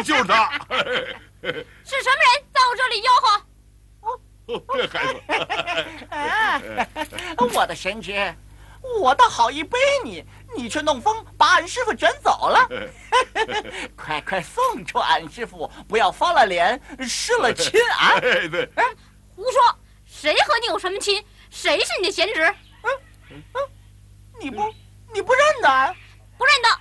就是他。 是什么人在我这里吆喝？ 这孩子， 我的神职，我倒好意背你，你却弄风把俺师傅卷走了。快送出俺师傅，不要发了脸失了亲啊！ 对， 胡说！谁和你有什么亲？谁是你的贤侄？ 你不认得？ 不认得。